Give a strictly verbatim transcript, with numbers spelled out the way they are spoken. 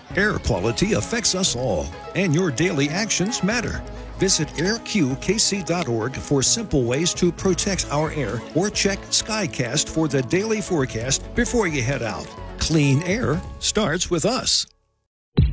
Air quality affects us all, and your daily actions matter. Visit air q k c dot org for simple ways to protect our air, or check Skycast for the daily forecast before you head out. Clean air starts with us.